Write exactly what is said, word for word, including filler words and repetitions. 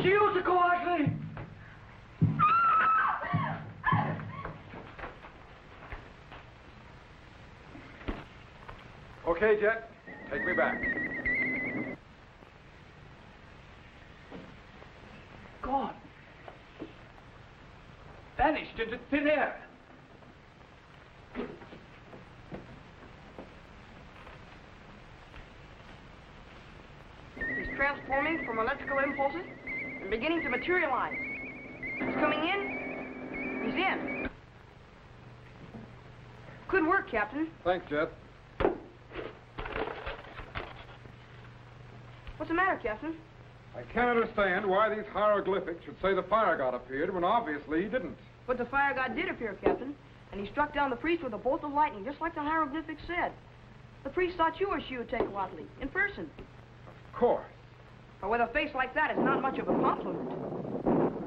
Shiusacoatl! Okay, Jet. Take me back. Gone. Vanished into thin air. He's transforming from electrical impulses and beginning to materialize. He's coming in. He's in. Good work, Captain. Thanks, Jet. What's the matter, Captain? I can't understand why these hieroglyphics should say the fire god appeared when obviously he didn't. But the fire god did appear, Captain, and he struck down the priest with a bolt of lightning, just like the hieroglyphics said. The priest thought you were Xiuhtecuatl, in person. Of course. But with a face like that, it's not much of a compliment.